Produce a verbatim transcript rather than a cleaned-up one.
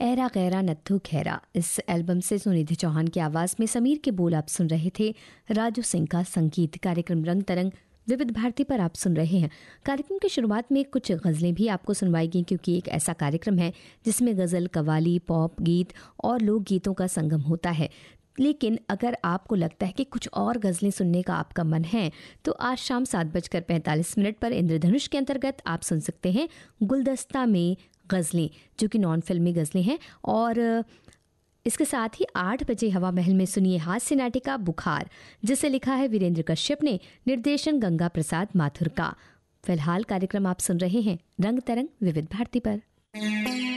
ऐरा गैरा नत्थु खैरा, इस एल्बम से सुनिधि चौहान की आवाज़ में समीर के बोल आप सुन रहे थे। राजू सिंह का संगीत। कार्यक्रम रंग तरंग विविध भारती पर आप सुन रहे हैं। कार्यक्रम की शुरुआत में कुछ गज़लें भी आपको सुनवाएगी, क्योंकि एक ऐसा कार्यक्रम है जिसमें गज़ल, कव्वाली, पॉप गीत और लोक गीतों का संगम होता है। लेकिन अगर आपको लगता है कि कुछ और गज़लें सुनने का आपका मन है, तो आज शाम सात बजकर पैंतालीस मिनट पर इंद्रधनुष के अंतर्गत आप सुन सकते हैं गुलदस्ता में गज़लें, जो कि नॉन फिल्मी गज़लें हैं। और इसके साथ ही आठ बजे हवा महल में सुनिए हास्य नाटिका बुखार, जिसे लिखा है वीरेंद्र कश्यप ने, निर्देशन गंगा प्रसाद माथुर का। फिलहाल कार्यक्रम आप सुन रहे हैं रंग तरंग विविध भारती पर।